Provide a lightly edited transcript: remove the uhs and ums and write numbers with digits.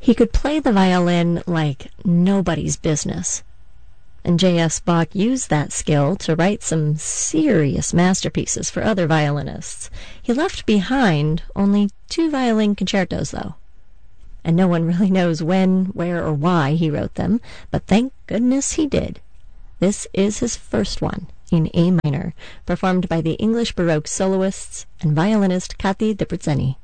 He could play the violin like nobody's business, and J.S. Bach used that skill to write some serious masterpieces for other violinists. He left behind only 2 violin concertos, though, and no one really knows when, where, or why he wrote them, but thank goodness he did. This is his first one, in A minor, performed by the English Baroque soloists and violinist Kathi Debreceni.